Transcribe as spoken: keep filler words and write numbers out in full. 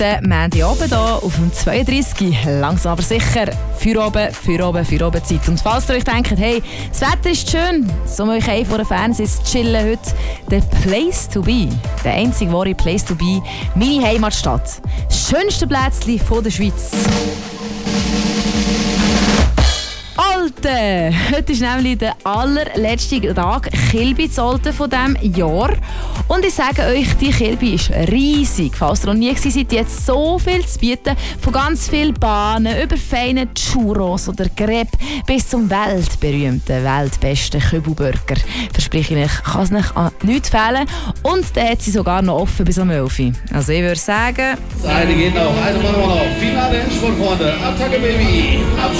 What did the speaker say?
den Montagabend hier auf dem zweiunddreißig. Langsam aber sicher. Für oben, für oben, für oben Zeit. Und falls ihr euch denkt, hey, das Wetter ist schön, so euch ein vor dem Fernsehen zu chillen heute, der Place to be. Der einzige wahre Place to be. Meine Heimatstadt. Das schönste Plätzchen von der Schweiz. Alten! Heute ist nämlich der allerletzte Tag Kilby-Zolten von diesem Jahr. Und ich sage euch, die Kilby ist riesig. Falls ihr noch nie gewesen seid, die hat so viel zu bieten. Von ganz vielen Bahnen, über feine Churros oder Crepe bis zum weltberühmten, weltbesten Kübelburger. Verspreche ich euch, kann es nicht an nichts fehlen. Und dann hat sie sogar noch offen bis um elf Uhr. Also ich würde sagen... Seine geht noch. Eine Mann noch. Finale Endspurt, Freunde. Attacke, Baby. Abschuss.